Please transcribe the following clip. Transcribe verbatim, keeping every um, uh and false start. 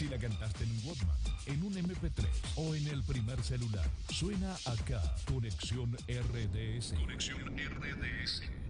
Si la cantaste en un Walkman, en un eme pe tres o en el primer celular, suena acá. Conexión R D S. Conexión R D S.